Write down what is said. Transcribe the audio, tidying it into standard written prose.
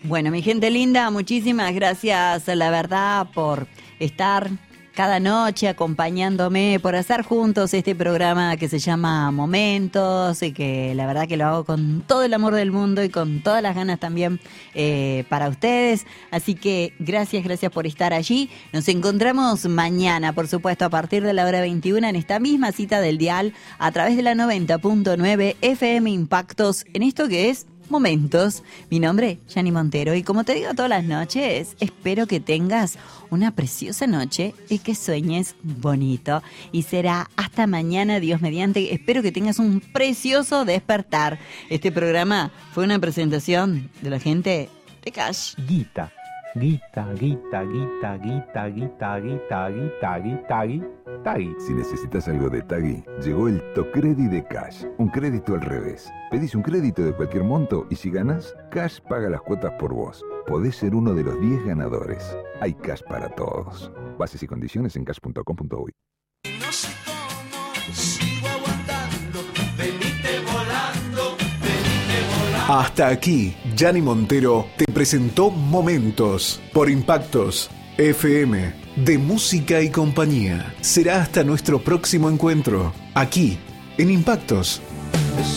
Bueno, mi gente linda, muchísimas gracias, la verdad, por estar cada noche acompañándome, por hacer juntos este programa que se llama Momentos y que la verdad que lo hago con todo el amor del mundo y con todas las ganas también para ustedes. Así que gracias por estar allí. Nos encontramos mañana, por supuesto, a partir de la hora 21 en esta misma cita del dial a través de la 90.9 FM Impactos en esto que es Momentos. Mi nombre, Yani Montero, y como te digo todas las noches, espero que tengas una preciosa noche y que sueñes bonito. Y será hasta mañana, Dios mediante. Espero que tengas un precioso despertar. Este programa fue una presentación de la gente de Cash. Guita. Si necesitas algo de Tagui, llegó el Tocredi de Cash, un crédito al revés. Pedís un crédito de cualquier monto y si ganas, Cash paga las cuotas por vos. Podés ser uno de los 10 ganadores. Hay Cash para todos. Bases y condiciones en cash.com.uy. No sé cómo sigo aguantando, venite volando, venite volando. Hasta aquí, Yani Montero te presentó Momentos por Impactos FM de Música y Compañía. Será hasta nuestro próximo encuentro, aquí en Impactos